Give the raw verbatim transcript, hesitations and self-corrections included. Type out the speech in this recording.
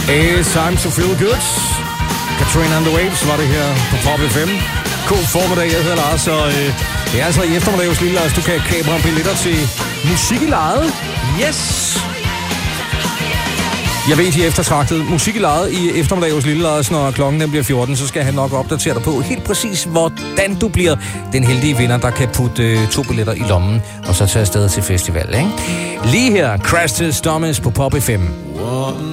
It's time to feel good. Katrina and the Waves var det her på Pop F M. God formiddag, jeg hedder Lars, og øh, det er altså i eftermiddag hos Lille Lars. Du kan kapre billetter til musik i lejet. Yes! Jeg ved, de er eftertragtet. Musik i lejet i eftermiddag hos Lille Lars, når klokken den bliver fjorten, så skal han nok opdatere dig på helt præcis, hvordan du bliver den heldige vinder, der kan putte øh, to billetter i lommen, og så tage afsted til festival, ikke? Lige her, Crash Test Dummies på Pop F M.